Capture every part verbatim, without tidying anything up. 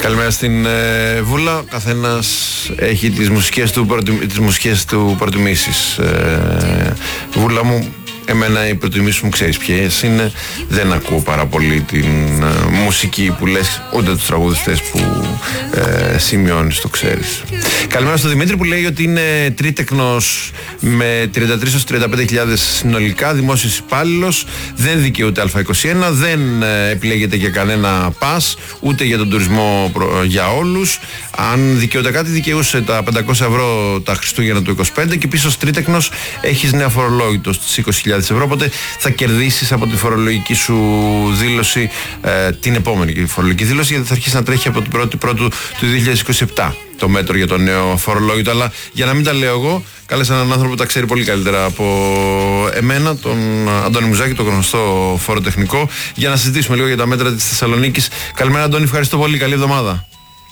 Καλημέρα στην ε, Βούλα. Καθένας έχει τις μουσικές του, τις μουσικές του προτιμήσεις. Ε, Βούλα μου, εμένα οι προτιμήσεις μου ξέρεις ποιες είναι. Δεν ακούω πάρα πολύ την ε, μουσική που λες, ούτε τους τραγουδιστές που ε, σημειώνεις, το ξέρεις. Καλημέρα στον Δημήτρη που λέει ότι είναι τρίτεκνος με τριάντα τρεις έως τριάντα πέντε χιλιάδες συνολικά, δημόσιος υπάλληλος, δεν δικαιούται Α είκοσι ένα, δεν ε, επιλέγεται για κανένα πας, ούτε για τον τουρισμό προ, για όλους. Αν δικαιούται κάτι, δικαιούσε τα πεντακόσια ευρώ τα Χριστούγεννα του είκοσι πέντε και πίσω ως τρίτεκνος έχεις νέα φορολόγητο στις είκοσι χιλιάδες ευρώ, οπότε θα κερδίσεις από τη φορολογική σου δήλωση ε, την επόμενη φορολογική δήλωση, γιατί θα αρχίσει να τρέχει από την πρώτη πρώτου του δύο χιλιάδες είκοσι επτά το μέτρο για το νέο φορολόγητο. Αλλά για να μην τα λέω εγώ, κάλεσα έναν άνθρωπο που τα ξέρει πολύ καλύτερα από εμένα, τον Αντώνη Μουζάκη, τον γνωστό φοροτεχνικό, για να συζητήσουμε λίγο για τα μέτρα της Θεσσαλονίκης. Καλημέρα Αντώνη, ευχαριστώ πολύ, καλή εβδομάδα.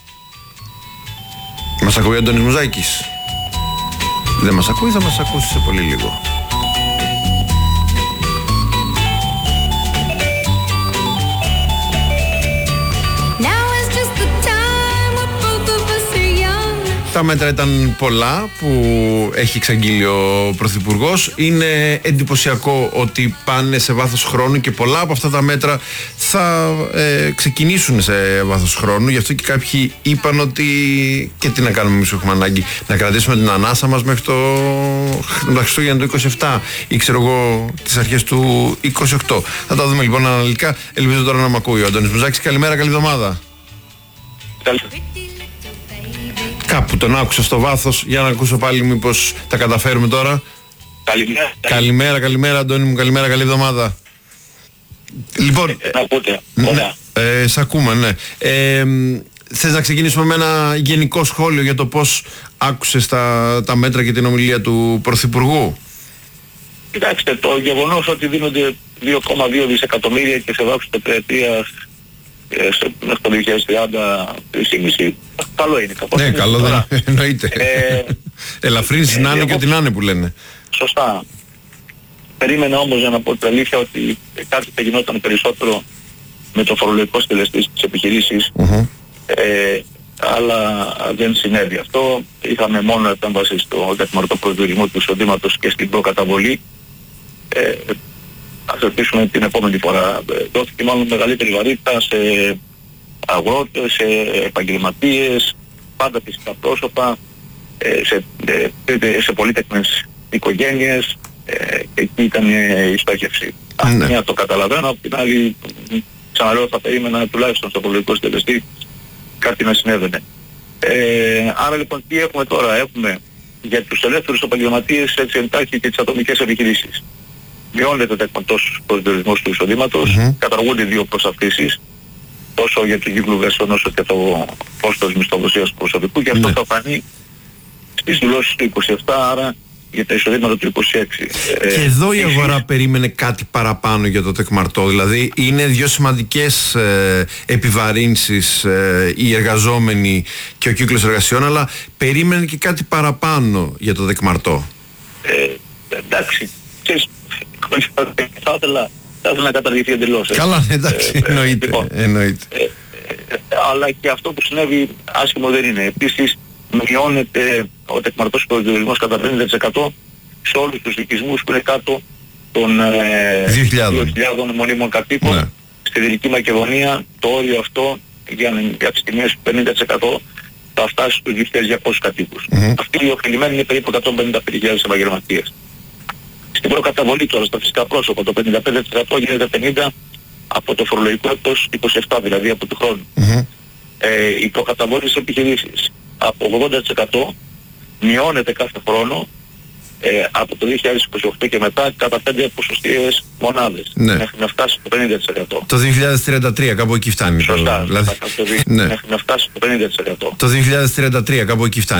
Μας ακούει ο Αντώνης Μουζάκης? Δεν μας ακούει, θα μας ακούσει σε πολύ λίγο. Τα μέτρα ήταν πολλά που έχει εξαγγείλει ο Πρωθυπουργός. Είναι εντυπωσιακό ότι πάνε σε βάθος χρόνου και πολλά από αυτά τα μέτρα θα ε, ξεκινήσουν σε βάθος χρόνου. Γι' αυτό και κάποιοι είπαν ότι και τι να κάνουμε εμείς, έχουμε ανάγκη να κρατήσουμε την ανάσα μας μέχρι το Χριστούγεννα του είκοσι επτά ή ξέρω εγώ τις αρχές του είκοσι οκτώ. Θα τα δούμε λοιπόν αναλυτικά. Ελπίζω τώρα να μ' ακούει ο Αντώνης Μουζάκης. Καλημέρα, καλή εβδομάδα. Καλημέρα. Κάπου τον άκουσα στο βάθος, για να ακούσω πάλι μήπως τα καταφέρουμε τώρα. Καλημέρα. Καλημέρα, καλημέρα Αντώνη μου, καλημέρα, καλή εβδομάδα. Λοιπόν, ε, να ακούτε, ωραία. Ε, σ' ακούμε, ναι. Ε, θες να ξεκινήσουμε με ένα γενικό σχόλιο για το πώς άκουσες τα, τα μέτρα και την ομιλία του Πρωθυπουργού? Κοιτάξτε, το γεγονός ότι δίνονται δύο κόμμα δύο δισεκατομμύρια και σε βάθος τετραετίας μέχρι το δύο χιλιάδες τριάντα τρία καλό είναι. Ναι, καλό δεν εννοείται. Ε, Ελαφρύνσεις ε, να είναι και ό,τι να είναι που λένε. Σωστά. Περίμενα όμως, για να πω την αλήθεια, ότι κάτι θα γινόταν περισσότερο με το φορολογικό στελεστή στις επιχειρήσεις, uh-huh. ε, αλλά δεν συνέβη αυτό. Είχαμε μόνο επέμβαση στο δεκμαρτό προσδιορισμό του εισοδήματος και στην προκαταβολή. Ε, Ας ελπίσουμε την επόμενη φορά. Δόθηκε μάλλον μεγαλύτερη βαρύτητα σε αγρότες, σε επαγγελματίες, πάντα φυσικά πρόσωπα, σε, σε πολύτεκνες οικογένειες, και εκεί ήταν η στόχευση. Ναι. Μια το καταλαβαίνω, από την άλλη ξαναλέω θα περίμενα τουλάχιστον στο φορολογικό συντελεστή κάτι να συνέβαινε. Ε, άρα λοιπόν τι έχουμε τώρα? Έχουμε για τους ελεύθερους επαγγελματίες έτσι εντάχει και τις ατομικές επιχειρήσεις. Μειώνεται τεκμαρτός προσδιορισμός του εισοδήματος, mm-hmm. καταργούνται δύο προσαυτήσεις, τόσο για τον κύκλο εργασιών όσο και το κόστος μισθοδοσίας προσωπικού, και αυτό mm-hmm. θα φανεί στις δηλώσεις του είκοσι επτά, άρα για τα εισοδήματα του είκοσι έξι. Και ε, εδώ η αγορά εσείς... περίμενε κάτι παραπάνω για το τεκμαρτό, δηλαδή είναι δύο σημαντικές ε, επιβαρύνσεις ε, οι εργαζόμενοι και ο κύκλος εργασιών, αλλά περίμενε και κάτι παραπάνω για το τεκμαρτό. Ε, εντάξει, ξέρεις, θα ήθελα, θα ήθελα να καταργηθεί εντελώς. Καλά, εντάξει, ε, εννοείται, λοιπόν, εννοείται. Ε, ε, αλλά και αυτό που συνέβη άσχημο δεν είναι. Επίσης μειώνεται ο τεκμαρτός προσδιορισμός κατά πενήντα τοις εκατό σε όλους τους οικισμούς που είναι κάτω των ε, δύο χιλιάδων μονίμων κατοίκων. Ναι. Στη Δυτική Μακεδονία το όριο αυτό για, για τις τιμές πενήντα τοις εκατό θα φτάσει στους δύο χιλιάδες διακόσιους κατοίκους. Mm-hmm. Αυτοί οι οφειλημένοι είναι περίπου εκατόν πενήντα πέντε χιλιάδες επαγγελματίες. Στην προκαταβολή τώρα στα φυσικά πρόσωπα το πενήντα πέντε τοις εκατό γίνεται πενήντα από το φορολογικό έτος είκοσι επτά, δηλαδή από του χρόνου. Mm-hmm. Ε, η προκαταβολή στις επιχειρήσεις από ογδόντα τοις εκατό μειώνεται κάθε χρόνο ε, από το δύο χιλιάδες είκοσι οκτώ και μετά κατά πέντε ποσοστιαίες μονάδες. Ναι. Μέχρι να φτάσει το πενήντα τοις εκατό. Το δύο χιλιάδες τριάντα τρία κάπου εκεί φτάνει. Σωστά. Δηλαδή... Ναι. Μέχρι να φτάσει το πενήντα τοις εκατό. Το δύο χιλιάδες τριάντα τρία κάπου εκεί φτάνει.